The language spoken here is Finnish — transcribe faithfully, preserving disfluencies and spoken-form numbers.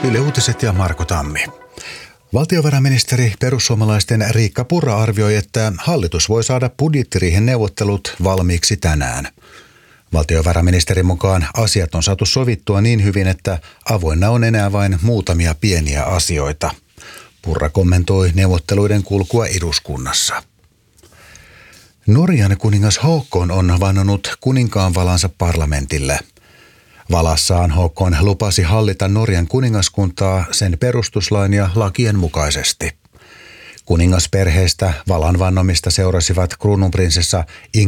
Yle Uutiset ja Marko Tammi. Valtiovarainministeri perussuomalaisten Riikka Purra arvioi, että hallitus voi saada budjettiriihen neuvottelut valmiiksi tänään. Valtiovarainministerin mukaan asiat on saatu sovittua niin hyvin, että avoinna on enää vain muutamia pieniä asioita. Purra kommentoi neuvotteluiden kulkua eduskunnassa. Norjan kuningas Haakon on vannonut kuninkaanvalansa parlamentille. Valassaan Haakon lupasi hallita Norjan kuningaskuntaa sen perustuslain ja lakien mukaisesti. Kuningasperheestä valan vannomista seurasivat kruununprinsessa